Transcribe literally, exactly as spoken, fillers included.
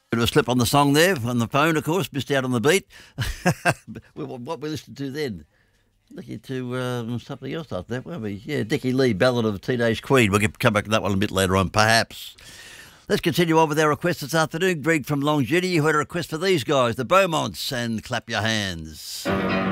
Bit of a slip on the song there on the phone, of course. Missed out on the beat. What we listened to then? Looking to um, something else after that, weren't we? Yeah, Dickie Lee, Ballad of the Teenage Queen. We'll get, come back to that one a bit later on, perhaps. Let's continue on with our request this afternoon. Greg from Longjudy, you heard a request for these guys, the Beaumonts, and Clap Your Hands.